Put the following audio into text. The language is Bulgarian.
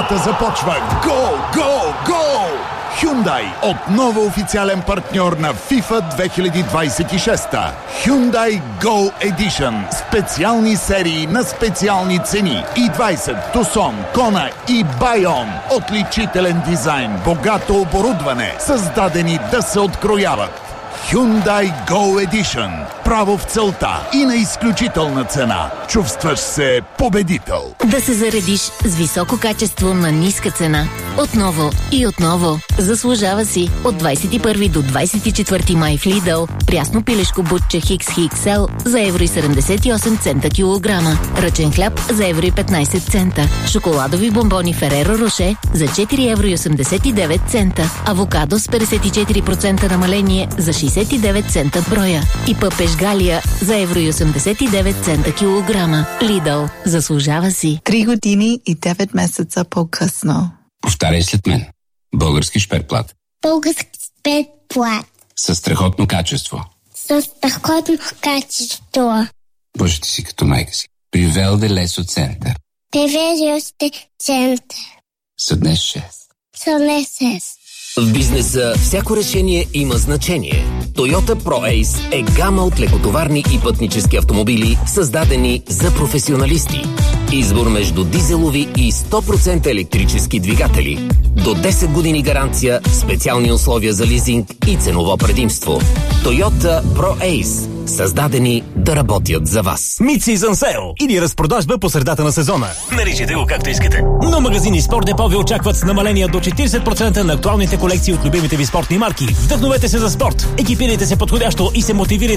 Играта започва! Гол! Гол! Гол! Hyundai, отново официален партньор на FIFA 2026. Hyundai Go Edition. Специални серии на специални цени. i20, Tucson, Kona и Bayon. Отличителен дизайн, богато оборудване, създадени да се открояват. Hyundai Go Edition. Право в целта и на изключителна цена. Чувстваш се победител. Да се заредиш с високо качество на ниска цена. Отново и отново. Заслужава си. От 21 до 24 май в Lidl. Прясно пилешко бутче Хикс XL за евро и 78 цента килограма. Ръчен хляб за евро и 15 цента. Шоколадови бомбони Ferrero Rocher за 4 евро и 89 цента. Авокадо с 54% намаление за 69 цента броя. И пъпеш Галия за евро и 89 цента килограма. Lidl. Заслужава си. 3 години и 9 месеца по-късно. Повтаряй след мен. Български шперплат. Български шперплат. Със страхотно качество. Със страхотно качество. Боже, ти си като майка си. При Велде Лесо Център. Привеждащи център. Съднес 6. Съднес 6. В бизнеса всяко решение има значение. Toyota Pro Ace е гама от лекотоварни и пътнически автомобили, създадени за професионалисти. Избор между дизелови и 100% електрически двигатели. До 10 години гаранция, специални условия за лизинг и ценово предимство. Toyota Pro Ace. Създадени да работят за вас. Mid-Season Sale или разпродажба по средата на сезона. Наричайте го както искате. Но магазини Спорт Депо ви очакват с намаления до 40% на актуалните колекции от любимите ви спортни марки. Вдъхновете се за спорт. Екипирайте се подходящо и се мотивирайте